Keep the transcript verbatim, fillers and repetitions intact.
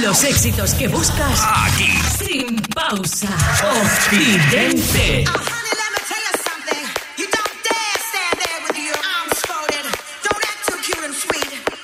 Los éxitos que buscas aquí. sin pausa. Occidente.